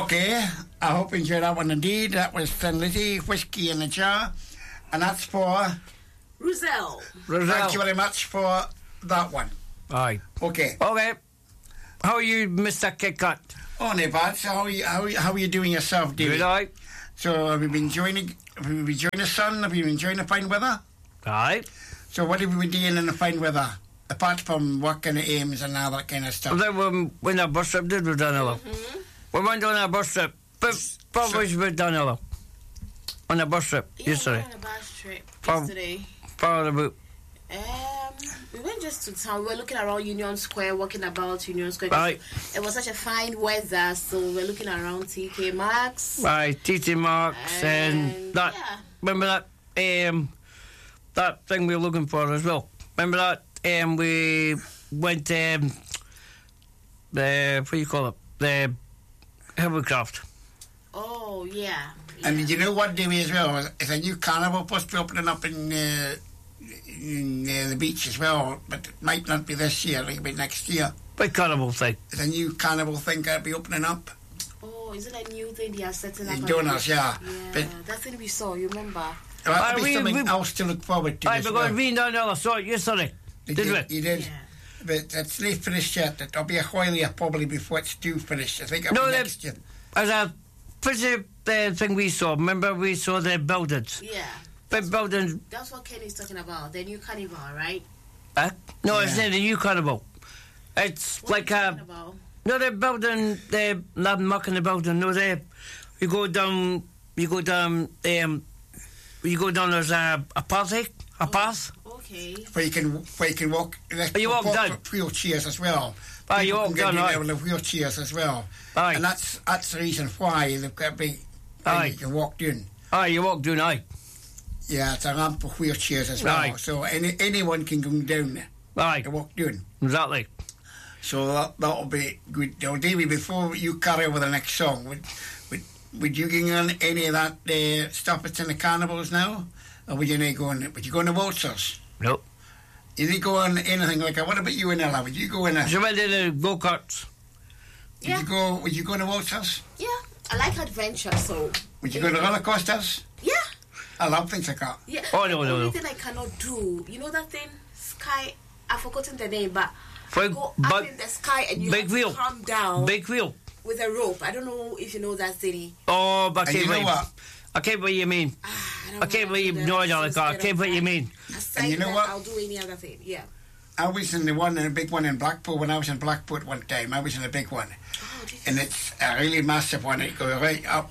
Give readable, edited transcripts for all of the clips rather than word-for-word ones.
Okay, I hope you enjoyed that one indeed. That was Thin Lizzy, Whiskey in a Jar. And that's for... Roselle. Thank you very much for that one. Aye. Okay. Okay. How are you, Mr. Kit Kat? Oh, no bad. So how are you doing yourself, David? Good, aye. So have you been enjoying the sun? Have you been enjoying the fine weather? Aye. So what have you been doing in the fine weather? Apart from working at Ames and all that kind of stuff. Then when our bus trip did with Danilo. We went on our bus trip. Probably with Danilo. On a bus trip yesterday. We went on a bus trip yesterday. Far about. We went just to town. We were looking around Union Square, walking about Union Square. Aye. It was such a fine weather, so we were looking around TK Maxx. Aye, TK Maxx and that. Yeah. Remember that? That thing we were looking for as well. Remember that? We went the what do you call it? The hovercraft. Oh yeah. And did you know what, Davey, as well? It's a new carnival supposed to be opening up in the beach as well, but it might not be this year, it'll be next year. Big carnival thing. It's a new carnival thing that'll be opening up. Oh, is it a new thing they are setting up? In Donuts, yeah. Yeah, But that thing we saw, you remember? that'll be something else to look forward to. Aye, as because well. we down there, I saw it yesterday. Did we? You did. Yeah. But it's not finished yet. It'll be a while yet, probably, before it's due finished. I think it'll be next year. As a pretty thing we saw, remember we saw the buildings? Yeah. Big buildings. That's what Kenny's talking about, the new carnival, right? No, it's Yeah. not the new carnival. It's What like are you a... talking about? No, the building, the landmark in the building, no, you go down, there's a path. Okay. Where you can walk. You walk down. Wheelchairs as well. Aye, you People walk can get down, in aye. there with the wheelchairs as well. Aye. And that's the reason why they've got a big. Aye. You can walk down. Aye, you walk down, aye. Yeah, it's a ramp for wheelchairs as well. Aye. So anyone can go down there Aye, to walk down. exactly. So that'll be good. Now, Davey, before you carry on with the next song, would you get on any of that stuff that's in the carnivals now? Or would you not go on? Would you go on the waltzers? Nope. You didn't go on anything like that. What about you and Ella? Would you go in a... So went to the go-karts. Yeah. Would you go on the waltzers? Yeah. I like adventure, so... Would you go to roller coasters? Yeah. I love things like that. Yeah. Oh, no. The only thing I cannot do, you know that thing? Sky... I've forgotten the name, but... Big- go but- up in the sky and you big have wheel. to come down Big wheel. with a rope. I don't know if you know that city. Oh, but I And can't you know believe... what? I can't believe you mean. I can't believe... No, I don't. I can't believe you mean. Aside And you know that, what? I'll do any other thing. Yeah. I was in the big one in Blackpool. When I was in Blackpool one time, I was in a big one. Oh, did you? And it's a really massive one. It goes right up,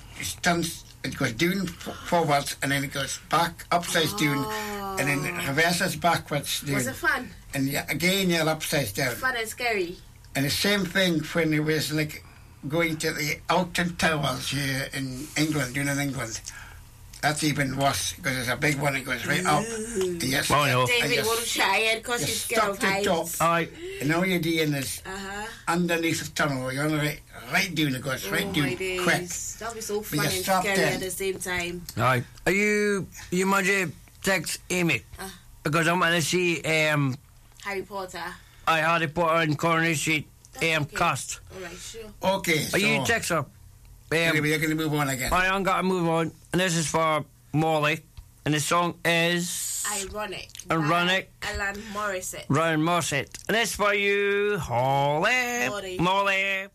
it goes down forwards, and then it goes back, upside down, and then it reverses backwards down. Was it fun? And again, you're upside down. Fun and scary. And the same thing when it was like going to the Alton Towers here in England, down in England. That's even worse because it's a big one. It goes right up. And yes, Oh, no. David won't try it because you're he's scared stuck of to the top. heights. Aye. And all you're doing is Uh-huh. underneath the tunnel. You're on right down. It goes right Oh, down my days. quick. That'll be so But fun you're and strapped scary in. at the same time. Aye. Are you mind you text Amy? Because I'm going to see Harry Potter. Harry Potter and Coronation Street That's okay. cast. All right, sure. Okay, Are so you text her? anyway, you're going to move on again. I am got to move on, and this is for Molly, and the song is Ironic. Ironic. By Alan Morissette. Ryan Mossett, and it's for you, Holly, Molly. Molly.